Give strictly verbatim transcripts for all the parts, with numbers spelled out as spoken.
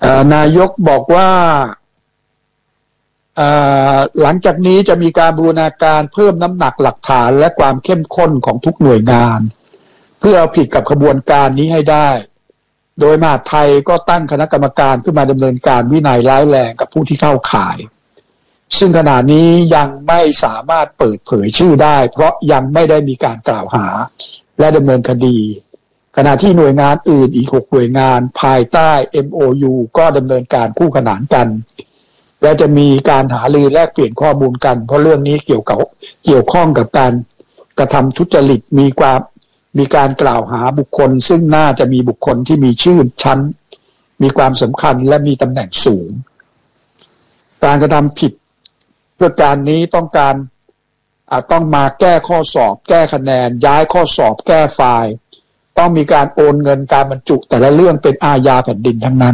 นายกบอกว่าหลังจากนี้จะมีการบูรณาการเพิ่มน้ำหนักหลักฐานและความเข้มข้นของทุกหน่วยงานเพื่อเอาผิดกับขบวนการนี้ให้ได้โดยมหาดไทยก็ตั้งคณะกรรมการขึ้นมาดำเนินการวินัยร้ายแรงกับผู้ที่เข้าข่ายซึ่งขณะนี้ยังไม่สามารถเปิดเผยชื่อได้เพราะยังไม่ได้มีการกล่าวหาและดำเนินคดีขณะที่หน่วยงานอื่นอีกหกหน่วยงานภายใต้ เอ็ม โอ ยู ก็ดำเนินการคู่ขนานกันและจะมีการหารือแลกเปลี่ยนข้อมูลกันเพราะเรื่องนี้เกี่ยวกับเกี่ยวข้องกับการกระทำทุจริตมีความมีการกล่าวหาบุคคลซึ่งน่าจะมีบุคคลที่มีชื่อชั้นมีความสำคัญและมีตำแหน่งสูงการกระทำผิดเพื่อการนี้ต้องการต้องมาแก้ข้อสอบแก้คะแนนย้ายข้อสอบแก้ไฟล์ต้องมีการโอนเงินการบรรจุแต่ละเรื่องเป็นอาญาแผ่นดินทั้งนั้น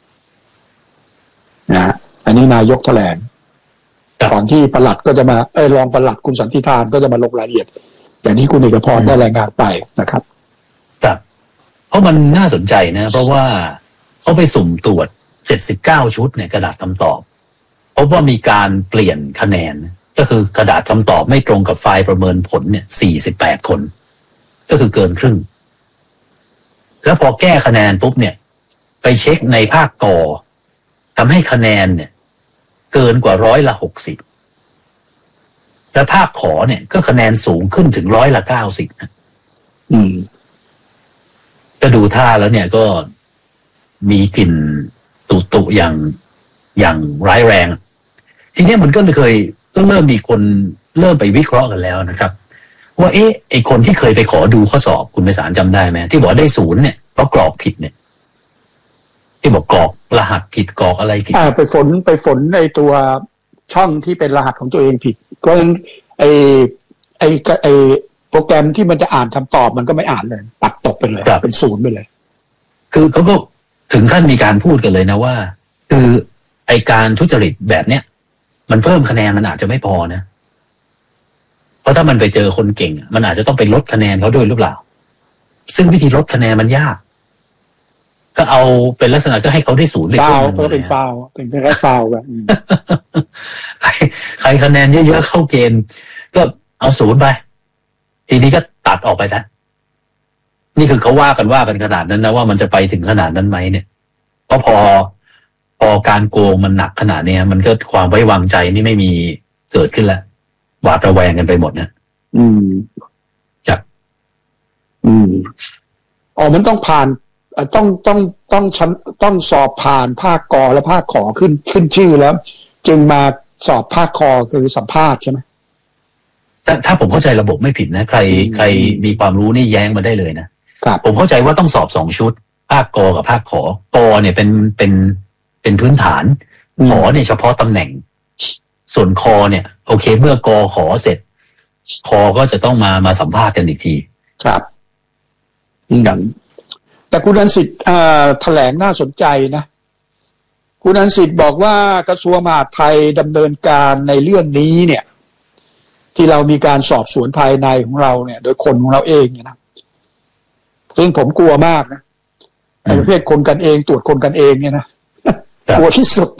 นะอันนี้นายกแถลงก่อนที่ปลัดก็จะมาเอ้ยรองปลัดคุณสันติธานก็จะมาลงรายละเอียดอย่างนี้คุณเอกพรได้รายงานไปนะครับครับเพราะมันน่าสนใจนะเพราะว่าเขาไปสุ่มตรวจเจ็ดสิบเก้าชุดเนี่ยกระดาษคำตอบพบว่ามีการเปลี่ยนคะแนนก็คือกระดาษคำตอบไม่ตรงกับไฟล์ประเมินผลเนี่ยสี่สิบแปดคนก็คือเกินครึ่งแล้วพอแก้คะแนนปุ๊บเนี่ยไปเช็คในภาคกอทำให้คะแนนเนี่ยเกินกว่าร้อยละหกสิบและภาคขอเนี่ยก็คะแนนสูงขึ้นถึงร้อยละเก้าสิบนะอืมก็ดูท่าแล้วเนี่ยก็มีกลิ่นตุตุอย่างอย่างร้ายแรงทีนี้มันก็เคยก็เริ่มมีคนเริ่มไปวิเคราะห์กันแล้วนะครับว่าเอ๊ะไอคนที่เคยไปขอดูข้อสอบคุณไพศาลจำได้ไหมที่บอกได้ศูนย์เนี่ยเพราะกรอกผิดเนี่ยที่บอกกรอกรหัสผิดกรอกอะไรผิดอ่าไปฝนไปฝนในตัวช่องที่เป็นรหัสของตัวเองผิดก็ไอไอไอโปรแกรมที่มันจะอ่านคำตอบมันก็ไม่อ่านเลยปัดตกไปเลยเป็นศูนย์ไปเลยคือเขาก็ถึงขั้นมีการพูดกันเลยนะว่าคือไอการทุจริตแบบเนี้ยมันเพิ่มคะแนนมันอาจจะไม่พอนะเพราะถ้ามันไปเจอคนเก่งมันอาจจะต้องไปลดคะแนนเขาด้วยหรือเปล่าซึ่งวิธีลดคะแนนมันยากก็เอาเป็นลักษณะก็ให้เขาได้ศูนย์ไปฟาวก็เป็นฟาวเป็นแค่ฟาวแบบใครใครคะแนนเยอะๆเข้าเกณฑ์ก็เอาศูนย์ไปทีนี้ก็ตัดออกไปนะนี่คือเขาว่ากันว่ากันขนาดนั้นนะว่ามันจะไปถึงขนาดนั้นไหมเนี่ยเพราะพอพอการโกงมันหนักขนาดนี้มันก็ความไว้วางใจนี่ไม่มีเกิดขึ้นแล้วหวาดระแวงกันไปหมดนะอืมครับอืมอ๋อมันต้องผ่านต้องต้องต้องชั้นต้องสอบผ่านภาคกอและภาคขอขึ้นขึ้นชื่อแล้วจึงมาสอบภาคคอคือสัมภาษณ์ใช่ไหมถ้าถ้าผมเข้าใจระบบไม่ผิดนะใครใครมีความรู้นี่แย้งมาได้เลยนะครับผมเข้าใจว่าต้องสอบสองชุดภาคกอกับภาคขอกอเนี่ยเป็นเป็นเป็นพื้นฐานขอเนี่ยเฉพาะตำแหน่งส่วนคอเนี่ยโอเคเมื่อกอขอเสร็จคอก็จะต้องมามาสัมภาษณ์กันอีกทีครับครับแต่คุณอันสิทธิ์แถลงน่าสนใจนะคุณอันสิทธิ์บอกว่ากระทรวงมหาดไทยดำเนินการในเรื่องนี้เนี่ยที่เรามีการสอบสวนภายในของเราเนี่ยโดยคนของเราเองเนี่ยนะซึ่งผมกลัวมากนะในประเภทคนกันเองตรวจคนกันเองเนี่ยนะกลัวที่สุด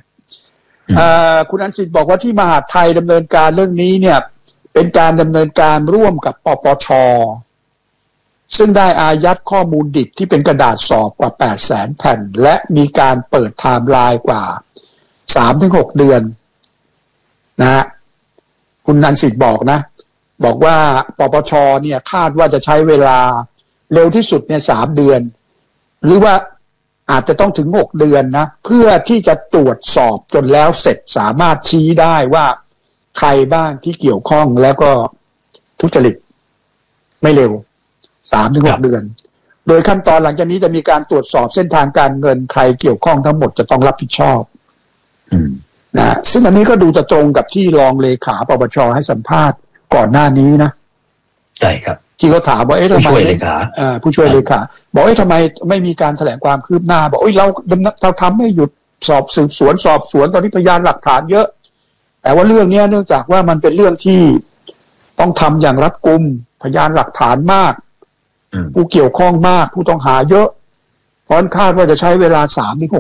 คุณอันสิทธิ์บอกว่าที่มหาดไทยดำเนินการเรื่องนี้เนี่ยเป็นการดำเนินการร่วมกับปปช.ซึ่งได้อายัดข้อมูลดิบที่เป็นกระดาษสอบกว่า แปดแสน แผ่นและมีการเปิดไทม์ไลน์กว่า สามถึงหก เดือนนะฮะคุณนันสิทธิ์บอกนะบอกว่าปปช.เนี่ยคาดว่าจะใช้เวลาเร็วที่สุดเนี่ยสามเดือนหรือว่าอาจจะต้องถึงหกเดือนนะเพื่อที่จะตรวจสอบจนแล้วเสร็จสามารถชี้ได้ว่าใครบ้างที่เกี่ยวข้องแล้วก็ทุจริตไม่เร็วสามถึงหกเดือนโดยขั้นตอนหลังจากนี้จะมีการตรวจสอบเส้นทางการเงินใครเกี่ยวข้องทั้งหมดจะต้องรับผิดชอบนะซึ่งอันนี้ก็ดูจะตรงกับที่รองเลขาปปช.ให้สัมภาษณ์ก่อนหน้านี้นะใช่ครับที่เขาถามว่าเอ๊ะทำไมผู้ช่วยเลขาผู้ช่วยเลขาบอกเอ๊ะทำไมไม่มีการแถลงความคืบหน้าบอกเอ้ยเราเราทำไม่หยุดสอบสืบสวนสอบสวนตอนนี้พยานหลักฐานเยอะแต่ว่าเรื่องนี้เนื่องจากว่ามันเป็นเรื่องที่ต้องทำอย่างรัดกุมพยานหลักฐานมากผู้เกี่ยวข้องมากผู้ต้องหาเยอะเพราะคาดว่าจะใช้เวลา สามถึงหก